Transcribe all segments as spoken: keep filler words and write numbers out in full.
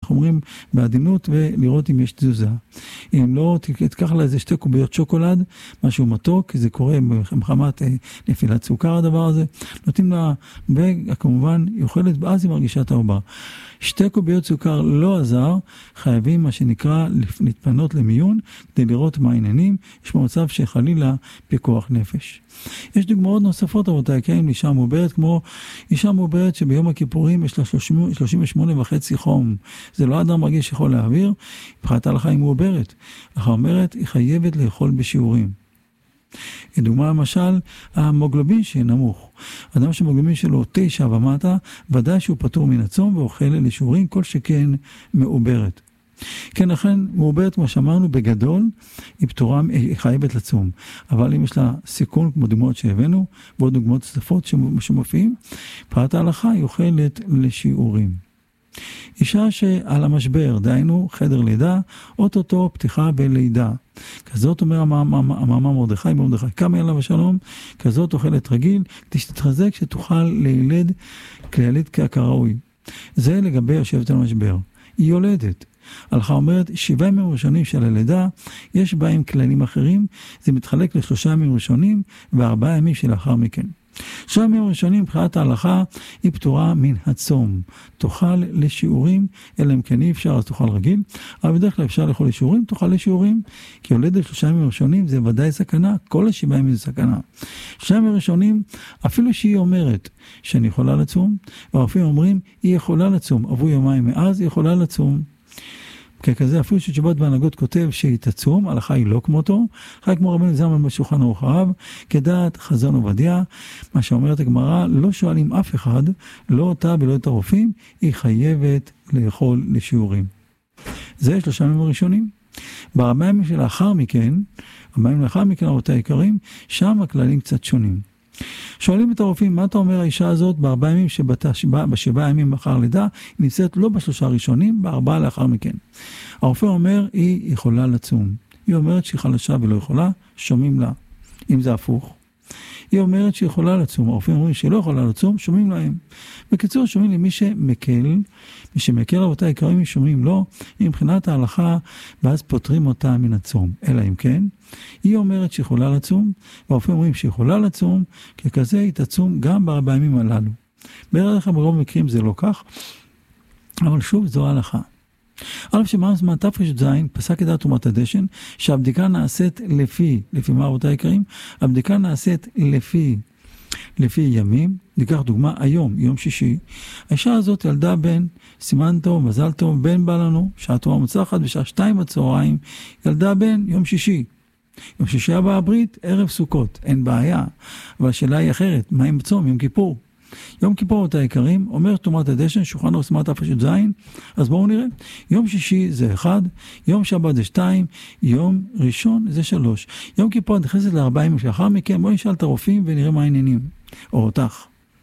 איך אומרים, בעדינות, ולראות אם יש תזוזה. אם לא, תקח לה איזה שתי קוביות שוקולד, משהו מתוק, כי זה קורה במחמת נפילת סוכר הדבר הזה, נותנים לה, וכמובן, היא אוכלת, ואז היא מרגישה את העובר. שתי קוביות סוכר לא עזר, חייבים מה שנקרא להתפנות למיון, כדי לראות מה העניינים, יש במצב שחלילה פיקוח נפש. יש דוגמאות נוספות, רבותיי, כן, לאישה מעוברת, כמו אישה מעוברת שביום הכיפורים יש לה שלושים ושמונה וחצי חום. זה לא אדם רגיל שיכול להעביר, מבחינת ההלכה היא מעוברת. אחר אומרת, היא חייבת לאכול בשיעורים. דוגמה למשל, המוגלובין שנמוך. אדם שמוגלובין שלו תשע ומטה, ודאי שהוא פטור מן הצום ואוכל לשיעורים, כל שכן מעוברת. כן, לכן מעוברת, כמו שאמרנו, בגדול, היא פטורה, היא חייבת לצום. אבל אם יש לה סיכון, כמו דוגמאות שהבאנו, ועוד דוגמאות נוספות שמופיעים, מבחינת ההלכה היא אוכלת לשיעורים. אישה שעל המשבר, דהיינו חדר לידה, אוטוטו פתיחה בלידה. כזאת אומר המאמר מרדכי במרדכי, כמה אלה ושלום, כזאת אוכלת רגיל, כדי שתתחזק שתוכל לילד כללית כראוי. זה לגבי יושבת על המשבר. היא יולדת. הלכה אומרת, שבעה ימים ראשונים של הלידה, יש בהם כללים אחרים, זה מתחלק לשלושה ימים ראשונים, וארבעה ימים שלאחר מכן. שלושה ימים ראשונים, מבחינת ההלכה, היא פטורה מן הצום. תאכל לשיעורים, אלא אם כן אי אפשר, אז תאכל רגיל, אבל בדרך כלל אפשר לאכול לשיעורים, תאכל לשיעורים, כי יולדת שלושה ימים ראשונים, זה ודאי סכנה, כל השבעה ימים זה סכנה. שלושה ימים ראשונים, אפילו שהיא אומרת שאני יכולה לצום, והרופאים אומרים, היא יכולה לצום, עברו יומיים מאז, היא יכולה לצום. ככזה, אפילו שתשובות בהנהגות כותב שהיא תצום, ההלכה היא לא כמותו, חי כמו רבנו זלמן בשולחן ערוך הרב, כדעת חזון עובדיה, מה שאומרת הגמרא, לא שואלים אף אחד, לא אותה ולא את הרופאים, היא חייבת לאכול לשיעורים. זה שלושה ימים הראשונים. בארבעה ימים שלאחר מכן, ארבעה ימים לאחר מכן, רבותיי היקרים, שם הכללים קצת שונים. שואלים את הרופאים, מה אתה אומר האישה הזאת בארבעה ימים שבשבעה, בשבעה ימים אחר לידה, היא נמצאת לא בשלושה ראשונים, בארבעה לאחר מכן. הרופא אומר, היא יכולה לצום. היא אומרת שהיא חלשה ולא יכולה, שומעים לה. אם זה הפוך. היא אומרת שהיא יכולה לצום, הרופאים אומרים שהיא לא יכולה לצום, שומעים להם. בקיצור, שומעים למי שמקל, מי שמקל רבותיי היקרים, שומעים לא, מבחינת ההלכה, ואז פותרים אותה מן הצום. אלא אם כן, היא אומרת שהיא יכולה לצום, והרופאים אומרים שהיא יכולה לצום, ככזה היא תצום גם בארבעה ימים הללו. בערך ברוב המקרים זה לא כך, אבל שוב זו ההלכה. א' שמענו זמן תפ"ז, פסק כדעת תרומת הדשן, שהבדיקה נעשית לפי, לפי מה רבותיי היקרים? הבדיקה נעשית לפי, לפי ימים, ניקח דוגמה, היום, יום שישי, האישה הזאת ילדה בן, סימן טוב, מזל טוב, בן בא לנו, שעה טובה מוצלחת, בשעה שתיים בצהריים, ילדה בן, יום שישי. יום שישי הבא הברית, ערב סוכות, אין בעיה, אבל השאלה היא אחרת, מה עם בצום, יום כיפור? יום כיפור את היקרים, אומר תרומת הדשן, שולחן ערוך סמ"ט תפ"ז, אז בואו נראה. יום שישי זה אחד, יום שבת זה שתיים, יום ראשון זה שלוש. יום כיפור נכנסת לארבעה ימים שלאחר מכן, בואו נשאל את הרופאים ונראה מה העניינים, או אותך.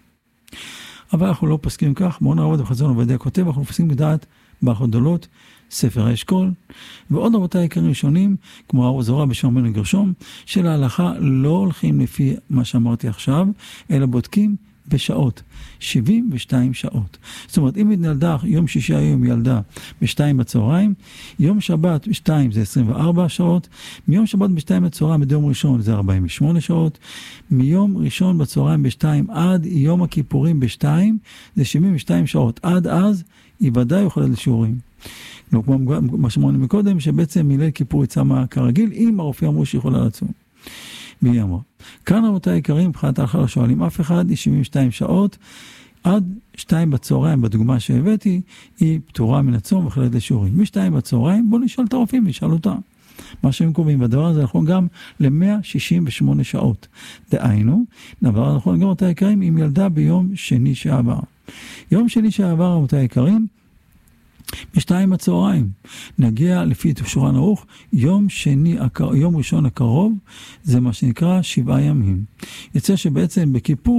אבל אנחנו לא פסקים כך, בואו נעבוד בחזון עובדיה כותב, אנחנו פסקים בדעת בהלכות גדולות, ספר האשכול, ועוד רבותיי היקרים ראשונים, כמו האור זורה בשם בן גרשום, של ההלכה לא הולכים לפי מה שאמרתי עכשיו, אלא בודקים בשעות, שבעים ושתיים שעות. זאת אומרת, אם ילדה, יום שישי היום ילדה בשתיים בצהריים, יום שבת בשתיים זה עשרים וארבע שעות, מיום שבת בשתיים בצהריים עד יום ראשון זה ארבעים ושמונה שעות, מיום ראשון בצהריים בשתיים עד יום הכיפורים בשתיים זה שבעים ושתיים שעות. עד אז היא ודאי יכולה לשיעורים. לא כמו מה שאמרנו מקודם, שבעצם מילל כיפור יצא כרגיל, אם הרופאים אמרו שיכולה לצום. והיא אמרה. כאן רבותיי היקרים, מבחינת ההלכה לא שואלים אף אחד, היא שבעים ושתיים שעות, עד שתיים בצהריים, בדוגמה שהבאתי, היא פטורה מן הצום ואוכלת לשיעורים. משתיים בצהריים, בואו נשאל את הרופאים, נשאל אותה. מה שהם קובעים, והדבר הזה נכון גם ל-מאה שישים ושמונה שעות. דהיינו, דבר נכון גם רבותיי היקרים, עם ילדה ביום שני שעבר. יום שני שעבר רבותיי היקרים, בשתיים בצהריים, נגיע לפי שולחן ערוך, יום שני, יום ראשון הקרוב, זה מה שנקרא שבעה ימים. יצא שבעצם בכיפור,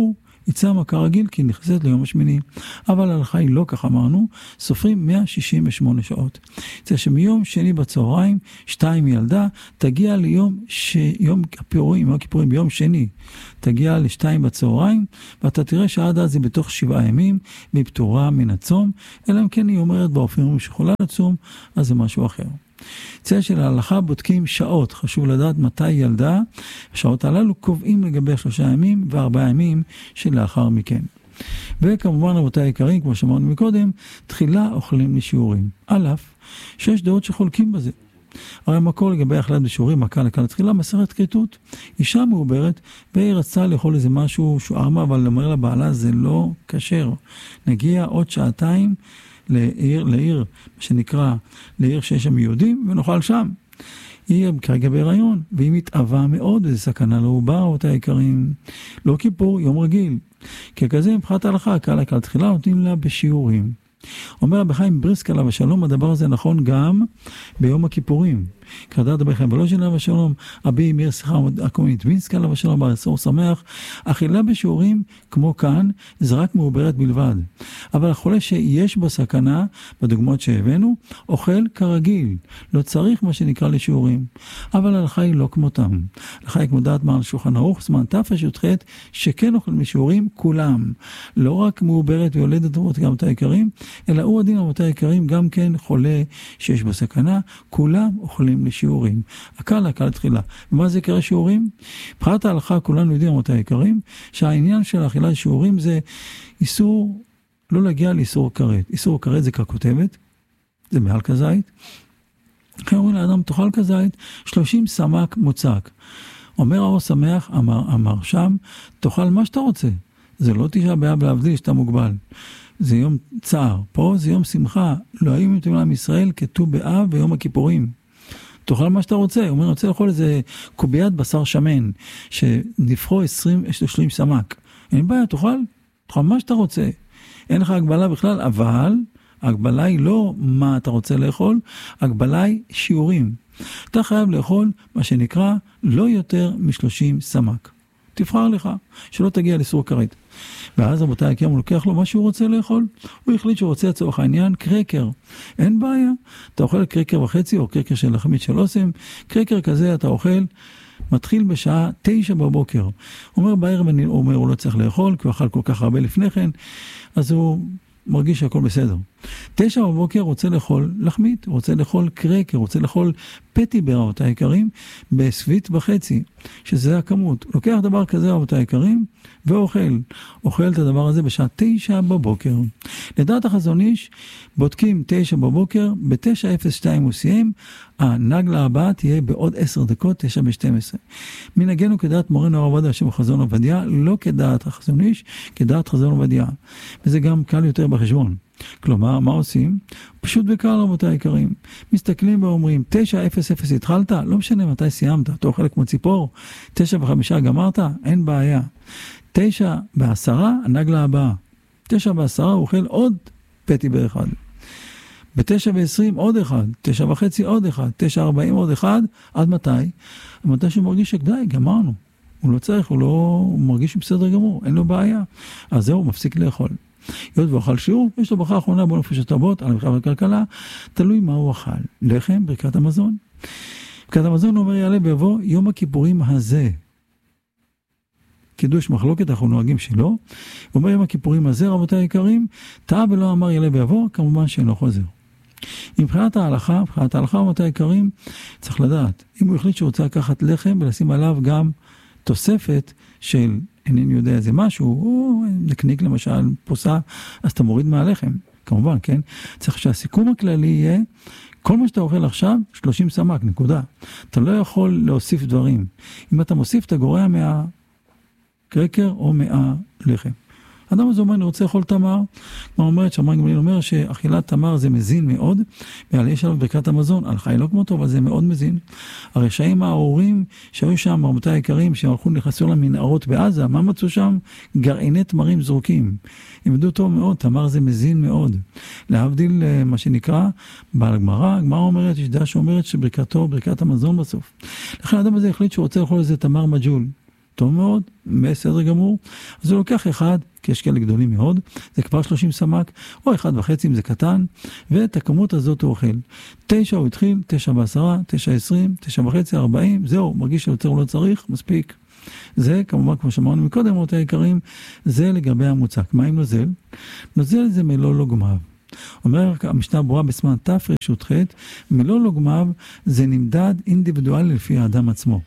היא צמה כרגיל כי נכנסת ליום השמיני. אבל ההלכה היא לא כך אמרנו, סופרים מאה שישים ושמונה שעות. זה שמיום שני בצהריים, שתיים ילדה, תגיע ליום ש... יום הכיפורים, יום הכיפורים ביום שני, תגיע לשתיים בצהריים, ואתה תראה שעד אז היא בתוך שבעה ימים, והיא פטורה מן הצום, אלא אם כן היא אומרת באופן שיכולה לצום, אז זה משהו אחר. צל של ההלכה בודקים שעות, חשוב לדעת מתי ילדה, השעות הללו קובעים לגבי שלושה ימים וארבעה ימים שלאחר מכן. וכמובן רבותי היקרים, כמו שאמרנו מקודם, תחילה אוכלים לשיעורים. על אף שיש דעות שחולקים בזה. הרי המקור לגבי אכילת בשיעורים, מכה לקה תחילה, מסכת כריתות. אישה מעוברת, והיא רצתה לאכול איזה משהו שוערמה, אבל לומר לבעלה זה לא כשר. נגיע עוד שעתיים לעיר, לעיר, מה שנקרא, לעיר שיש שם יהודים, ונאכל שם. היא כרגע בהיריון, והיא מתאווה מאוד, וזה סכנה לעובר, אותה היקרים. לא כיפור, יום רגיל. ככזה, מבחינת ההלכה, קהל הקהל תחילה, נותנים לה בשיעורים. אומר רבי חיים בריסק עליו השלום, הדבר הזה נכון גם ביום הכיפורים. כרדת רבי חיים ולוז'ין עליו השלום, רבי מאיר שיחה הקומית וינסק עליו השלום, בעשור שמח, אכילה בשיעורים כמו כאן, זה רק מעוברת בלבד. אבל החולה שיש בו סכנה, בדוגמאות שהבאנו, אוכל כרגיל. לא צריך מה שנקרא לשיעורים. אבל ההלכה היא לא כמותם. ההלכה היא כמו דעת מעל שולחן ערוך, זמן תפ"ח, שכן אוכלים בשיעורים כולם. לא רק מעוברת ויולדת רבות גם את העיקרים, אלא הוא הדין רבותי היקרים, גם כן חולה שיש בו סכנה, כולם אוכלים לשיעורים. הקהל, הקהל תחילה. ומה זה יקרה שיעורים? מבחינת ההלכה, כולנו יודעים רבותי היקרים, שהעניין של האכילה לשיעורים זה איסור, לא להגיע לאיסור כרת. איסור כרת זה ככותבת, זה מעל כזית. לכן אומרים לאדם, תאכל כזית, שלושים סמ"ק מוצק. אומר האור שמח, אמר, אמר שם, תאכל מה שאתה רוצה. זה לא תשעה באב להבדיל שאתה מוגבל. זה יום צער. פה זה יום שמחה. לא היו מתאים לעם ישראל כתוב באב ביום הכיפורים. תאכל מה שאתה רוצה. הוא אומר, אני רוצה לאכול איזה קוביית בשר שמן, שנפחו עשרים, שלושים סמ"ק. אין בעיה, תאכל. תאכל מה שאתה רוצה. אין לך הגבלה בכלל, אבל ההגבלה היא לא מה אתה רוצה לאכול, ההגבלה היא שיעורים. אתה חייב לאכול מה שנקרא לא יותר מ-שלושים סמ"ק. תבחר לך, שלא תגיע לאיסור כרת. ואז רבותיי היקרים, הוא לוקח לו מה שהוא רוצה לאכול. הוא החליט שהוא רוצה לצורך העניין קרקר. אין בעיה. אתה אוכל קרקר וחצי או קרקר של לחמית של אוסם. קרקר כזה אתה אוכל, מתחיל בשעה תשע בבוקר. הוא אומר בערב, הוא אומר הוא לא צריך לאכול, כי הוא אכל כל כך הרבה לפני כן. אז הוא מרגיש שהכל בסדר. תשע בבוקר רוצה לאכול לחמית, רוצה לאכול קרקר, רוצה לאכול פטי ברעות היקרים, בסבית וחצי, שזה הכמות. לוקח דבר כזה רעות היקרים, ואוכל. אוכל את הדבר הזה בשעה תשע בבוקר. לדעת החזון איש, בודקים תשע בבוקר, ב-תשע אפס שתיים הוא סיים, הנגלה הבאה תהיה בעוד עשר דקות, תשע ב-שתים עשרה. מנהגנו כדעת מורנו הרב עובדיה שם חזון עובדיה, לא כדעת החזון איש, כדעת חזון עובדיה. וזה גם קל יותר בחשבון. כלומר, מה עושים? פשוט בקל רבותי היקרים. מסתכלים ואומרים, תשע אפס אפס התחלת? לא משנה מתי סיימת, אתה אוכל כמו ציפור, תשע וחמישה גמרת? אין בעיה. תשע בעשרה, הנגלה הבאה. תשע בעשרה הוא אוכל עוד פטי באחד. בתשע ועשרים עוד אחד, תשע וחצי עוד אחד, תשע ארבעים עוד אחד, עד מתי? מתי שהוא מרגיש שדי, גמרנו. הוא לא צריך, הוא לא, הוא מרגיש בסדר גמור, אין לו בעיה. אז זהו, הוא מפסיק לאכול. יוד ואוכל שיעור, יש לו ברכה האחרונה בו נפשת רבות, על המחקר והכלכלה, תלוי מה הוא אכל. לחם, ברכת המזון. ברכת המזון הוא אומר יעלה ויבוא יום הכיפורים הזה. קידוש מחלוקת, אנחנו נוהגים שלא. הוא אומר יום הכיפורים הזה, רבותי היקרים, טעה ולא אמר יעלה ויבוא, כמובן שאינו חוזר. מבחינת ההלכה, מבחינת ההלכה רבותי היקרים, צריך לדעת, אם הוא החליט שהוא רוצה לקחת לחם ולשים עליו גם תוספת של אינני יודע איזה משהו, או נקניק למשל פוסה, אז אתה מוריד מהלחם, כמובן, כן? צריך שהסיכום הכללי יהיה, כל מה שאתה אוכל עכשיו, שלושים סמ"ק, נקודה. אתה לא יכול להוסיף דברים. אם אתה מוסיף, אתה גורע מהקרקר או מהלחם. אדם הזה אומר, אני רוצה לאכול תמר, כמו אומרת, שמרן גמליאל אומר שאכילת תמר זה מזין מאוד, ועל יש עליו ברכת המזון, ההלכה היא לא כמותו, אבל זה מאוד מזין. הרשעים הארורים שהיו שם, רבותי היקרים, שהם הלכו נכנסו למנהרות בעזה, מה מצאו שם? גרעיני תמרים זרוקים. הם ידעו טוב מאוד, תמר זה מזין מאוד. להבדיל מה שנקרא, בעל גמרא, הגמרא אומרת, יש דעה שאומרת שברכתו, ברכת המזון בסוף. לכן האדם הזה החליט שהוא רוצה לאכול איזה תמר מג'ול. טוב מאוד, בסדר גמור. אז הוא לוקח אחד, כי יש כאלה גדולים מאוד, זה כבר שלושים סמ"ק, או אחד וחצי אם זה קטן, ואת הכמות הזאת הוא אוכל. תשע הוא התחיל, תשע בעשרה, תשע עשרים, תשע וחצי, ארבעים, זהו, מרגיש שיותר הוא לא צריך, מספיק. זה כמובן, כמו שאמרנו מקודם, רבותי היקרים, זה לגבי המוצק. מה עם נוזל? נוזל זה מלוא לוגמיו. אומר המשנה ברורה בסימן תר"ח, מלוא לוגמיו זה נמדד אינדיבידואלי לפי האדם עצמו.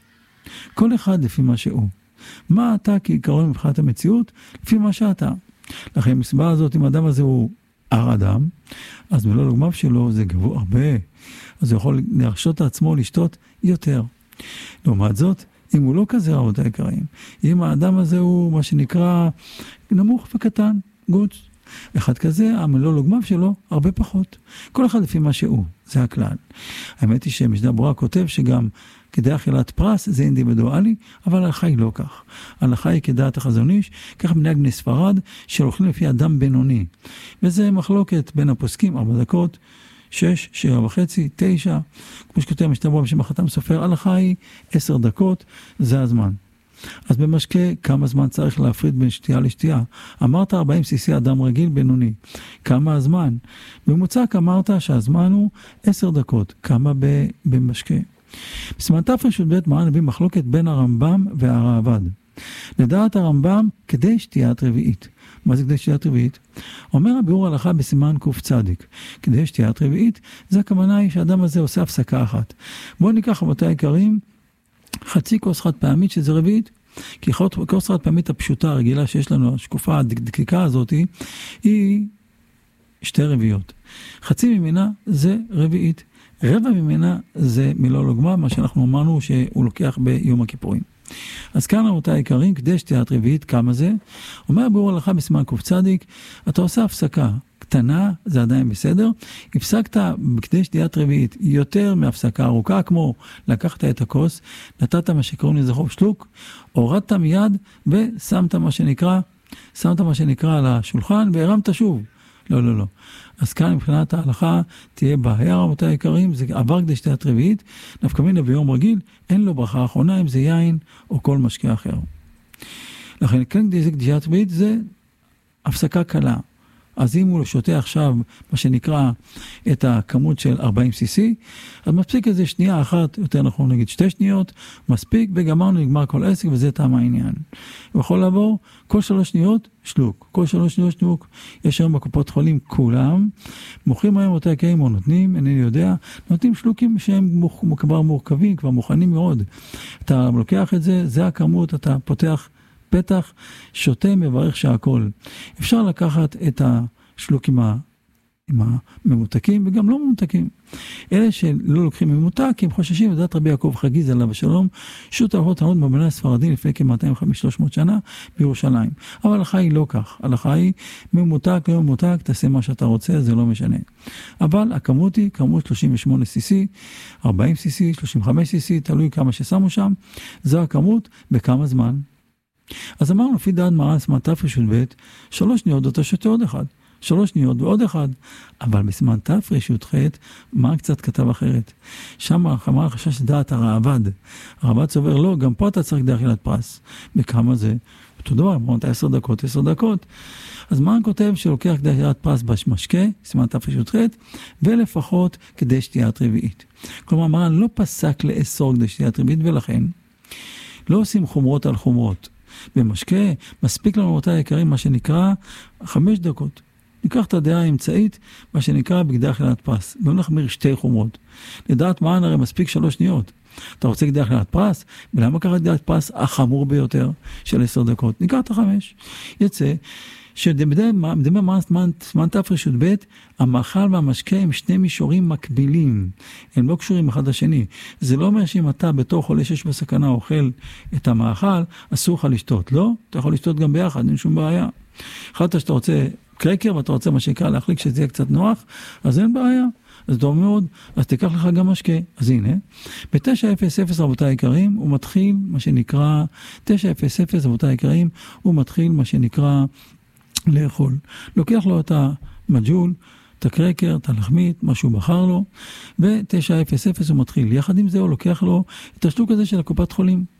כל אחד לפי מה שהוא. מה אתה כעיקרון מבחינת המציאות? לפי מה שאתה. לכן המסיבה הזאת, אם האדם הזה הוא הר אדם, אז מלוא לוגמיו שלו זה גבוה הרבה. אז הוא יכול להרשות לעצמו לשתות יותר. לעומת זאת, אם הוא לא כזה רבותי היקרים, אם האדם הזה הוא מה שנקרא נמוך וקטן, גוץ, אחד כזה, המלוא לוגמיו שלו הרבה פחות. כל אחד לפי מה שהוא, זה הכלל. האמת היא שמשנה ברורה כותב שגם כדי אכילת פרס זה אינדיבידואלי, אבל ההלכה היא לא כך. ההלכה היא כדעת החזון איש, כך מנהג בני ספרד, שהולכים לפי אדם בינוני. וזה מחלוקת בין הפוסקים, ארבע דקות, שש, שבע וחצי, תשע, כמו שכותב משנה ברורה בשם החתם סופר, ההלכה היא עשר דקות, זה הזמן. אז במשקה, כמה זמן צריך להפריד בין שתייה לשתייה? אמרת ארבעים סי-סי אדם רגיל בינוני. כמה הזמן? במוצק אמרת שהזמן הוא עשר דקות. כמה במשקה? בסימן תר"ח מרן הביא מחלוקת בין הרמב"ם והראב"ד. לדעת הרמב"ם, כדי שתיית רביעית. מה זה כדי שתיית רביעית? אומר הביאור הלכה בסימן קצ"ק. כדי שתיית רביעית, זה הכוונה היא שהאדם הזה עושה הפסקה אחת. בואו ניקח רבותי היקרים, חצי כוס חד פעמית שזה רביעית, כי כוס חד פעמית הפשוטה הרגילה שיש לנו, השקופה הדקדקה הזאת, היא שתי רביעיות. חצי ממנה זה רביעית. רבע ממנה זה מלוא לוגמיו, מה שאנחנו אמרנו שהוא לוקח ביום הכיפורים. אז כאן רבותי היקרים, כדי שתיית רביעית, כמה זה? אומר הביאור הלכה בסימן קצ"ק, אתה עושה הפסקה קטנה, זה עדיין בסדר. הפסקת בכדי שתיית רביעית יותר מהפסקה ארוכה, כמו לקחת את הכוס, נתת מה שקוראים לזה חוב שלוק, הורדת מיד ושמת מה שנקרא, שמת מה שנקרא על השולחן והרמת שוב. לא, לא, לא. אז כאן מבחינת ההלכה תהיה בעיה רבותי היקרים, זה עבר כדי שתיית רביעית, נפקא מינה ביום רגיל, אין לו ברכה האחרונה אם זה יין או כל משקה אחר. לכן כאן כדי זה קדישת רביעית זה הפסקה קלה. אז אם הוא שותה עכשיו מה שנקרא את הכמות של ארבעים סי-סי, אז מספיק איזה שנייה אחת, יותר נכון נגיד שתי שניות, מספיק וגמרנו, נגמר כל עסק וזה טעם העניין. הוא יכול לעבור כל שלוש שניות שלוק, כל שלוש שניות שלוק. יש היום בקופות חולים כולם, מוכרים היום אותה יקרים או נותנים, אינני יודע, נותנים שלוקים שהם כבר מורכבים, כבר מוכנים מאוד. אתה לוקח את זה, זה הכמות, אתה פותח פתח, שותה, מברך שהכל. אפשר לקחת את השלוקים עם הממותקים וגם לא ממותקים. אלה שלא לוקחים ממותק, הם חוששים, לדעת רבי יעקב חגיז עליו השלום, שו"ת הלכות תלמוד בבני הספרדים לפני כ-מאתיים וחמישים עד שלוש מאות שנה בירושלים. אבל ההלכה היא לא כך. ההלכה היא ממותק, לא ממותק, תעשה מה שאתה רוצה, זה לא משנה. אבל הכמות היא כמות שלושים ושמונה סי-סי, ארבעים סי-סי, שלושים וחמש סי-סי, תלוי כמה ששמו שם. זו הכמות, בכמה זמן. אז אמרנו, לפי דעת מרן בסימן תר"ח, שלוש שניות אתה שותה עוד אחד, שלוש שניות ועוד אחד, אבל בסימן תר"ח, מה קצת כתב אחרת? שם אמר חשש דעת הראב"ד, הראב"ד סובר לא, גם פה אתה צריך כדי אכילת פרס, בכמה זה? אותו דבר, אמרנו, אתה עשר דקות, עשר דקות, אז מרן כותב שלוקח כדי אכילת פרס במשקה, סימן תר"ח, ולפחות כדי שתיית רביעית. כלומר, מרן לא פסק לאסור כדי שתיית רביעית, ולכן לא עושים חומרות על חומרות. במשקה, מספיק לנו אותה יקרים, מה שנקרא חמש דקות. ניקח את הדעה האמצעית, מה שנקרא בגדי אכילת פרס. לא נחמיר שתי חומרות. לדעת מה הרי מספיק שלוש שניות. אתה רוצה גדי אכילת פרס? ולמה ככה גדי אכילת פרס החמור ביותר של עשר דקות? ניקח את החמש. יצא שדמדי סימן תר"ח, המאכל והמשקה הם שני מישורים מקבילים. הם לא קשורים אחד לשני. זה לא אומר שאם אתה בתור חולה שיש בסכנה אוכל את המאכל, אסור לך לשתות. לא? אתה יכול לשתות גם ביחד, אין שום בעיה. החלטת שאתה רוצה קרקר ואתה רוצה מה שנקרא להחליק שזה יהיה קצת נוח, אז אין בעיה. אז טוב מאוד, אז תיקח לך גם משקה. אז הנה, ב-תשע אפס אפס רבותי היקרים, הוא מתחיל מה שנקרא, תשע אפס אפס רבותי היקרים, הוא מתחיל מה שנקרא לאכול. לוקח לו את המג'ול, את הקרקר, את הלחמית, מה שהוא בחר לו, ב-תשע אפס אפס הוא מתחיל. יחד עם זה הוא לוקח לו את השלוק הזה של הקופת חולים.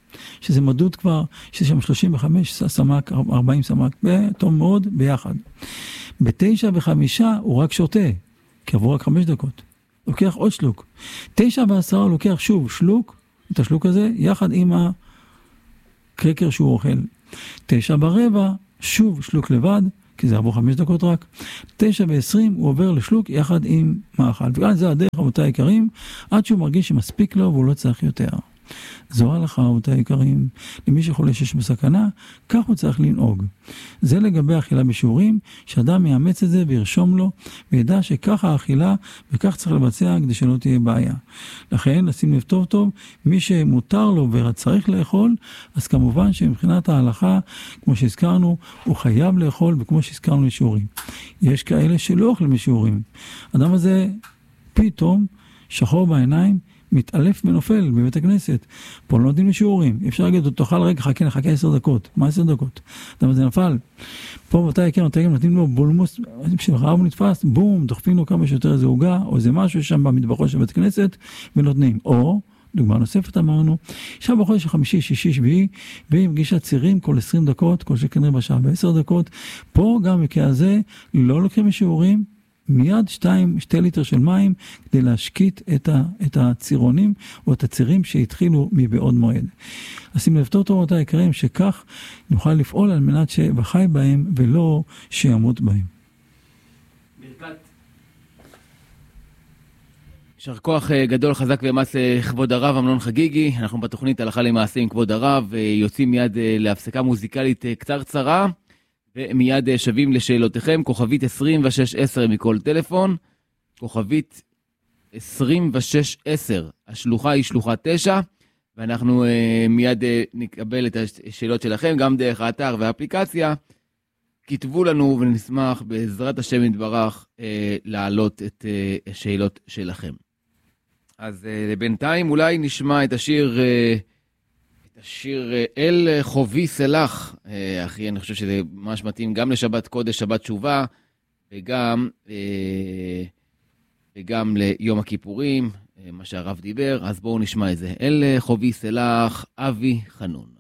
שזה מדוד כבר, שזה שם שלושים וחמש סמ"ק, ארבעים סמ"ק, טוב מאוד, ביחד. בתשע וחמישה הוא רק שותה, כי עבור רק חמש דקות. לוקח עוד שלוק. תשע ועשרה הוא לוקח שוב שלוק, את השלוק הזה, יחד עם הקרקר שהוא אוכל. תשע ברבע, שוב שלוק לבד, כי זה עבור חמש דקות רק. תשע ועשרים הוא עובר לשלוק יחד עם מאכל. וכאן זה הדרך, רבותיי היקרים, עד שהוא מרגיש שמספיק לו והוא לא צריך יותר. זו ההלכה, רבותיי היקרים, למי שחולה שיש בסכנה, כך הוא צריך לנהוג. זה לגבי אכילה בשיעורים, שאדם יאמץ את זה וירשום לו, וידע שככה האכילה, וכך צריך לבצע כדי שלא תהיה בעיה. לכן, לשים לב טוב טוב, מי שמותר לו וצריך לאכול, אז כמובן שמבחינת ההלכה, כמו שהזכרנו, הוא חייב לאכול, וכמו שהזכרנו לשיעורים. יש כאלה שלא אוכלים בשיעורים. אדם הזה פתאום, שחור בעיניים, מתעלף ונופל בבית הכנסת. פה לא נותנים לשיעורים. אפשר להגיד, תאכל רגע, חכה, נחכה עשר דקות. מה עשר דקות? אדם הזה נפל. פה מתי יקר, מתי יקר, נותנים לו בולמוס, של רעב הוא נתפס, בום, דוחפים לו כמה שיותר איזה הוגה, או איזה משהו שם במטבחו של בית הכנסת, ונותנים. או, דוגמה נוספת אמרנו, שם בחודש החמישי, שישי, שביעי, והיא מגישה צירים כל עשרים דקות, כל שכנראה בשעה ב-עשר דקות. פה גם מקרה הזה, לא לוקחים לשיעורים, מיד שתיים, שתי ליטר של מים, כדי להשקיט את, ה, את הצירונים, או את הצירים שהתחילו מבעוד מועד. לשים לב טוב טוב אותה יקרים, שכך נוכל לפעול על מנת שבחי בהם, ולא שימות בהם. ברכת. יישר כוח גדול, חזק ואמץ לכבוד הרב אמנון חגיגי. אנחנו בתוכנית הלכה למעשה עם כבוד הרב, יוצאים מיד להפסקה מוזיקלית קצרצרה, ומיד שווים לשאלותיכם, כוכבית עשרים ושש עשר מכל טלפון, כוכבית עשרים ושש עשר, השלוחה היא שלוחה תשע, ואנחנו uh, מיד uh, נקבל את השאלות שלכם, גם דרך האתר והאפליקציה. כתבו לנו ונשמח בעזרת השם יתברך uh, להעלות את uh, השאלות שלכם. אז uh, בינתיים אולי נשמע את השיר... Uh, השיר אל חובי סלח, אחי, אני חושב שזה ממש מתאים גם לשבת קודש, שבת תשובה, וגם, וגם ליום הכיפורים, מה שהרב דיבר, אז בואו נשמע את זה. אל חובי סלח, אבי חנון.